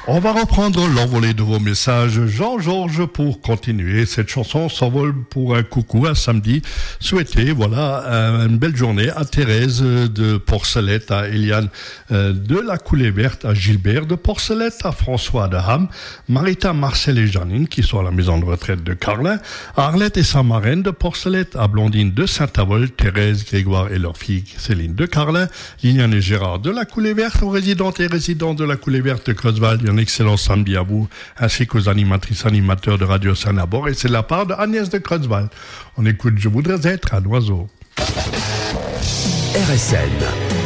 On va reprendre l'envolée de vos messages, Jean-Georges, pour continuer. Cette chanson s'envole pour un coucou, un samedi. Souhaiter, une belle journée à Thérèse de Porcelette, à Eliane de la Coulée Verte, à Gilbert de Porcelette, à François de Ham, Marita, Marcel et Janine, qui sont à la maison de retraite de Carlin, à Arlette et sa marraine de Porcelette, à Blondine de Saint-Avold, Thérèse, Grégoire et leur fille Céline de Carlin, Liliane et Gérard de la Coulée Verte, aux résidentes et résidents de la Coulée Verte de Creusval. Un excellent samedi à vous, ainsi qu'aux animatrices animateurs de Radio Saint-Nabor, et c'est de la part de Agnès de Creusval. On écoute Je voudrais être un oiseau. RSN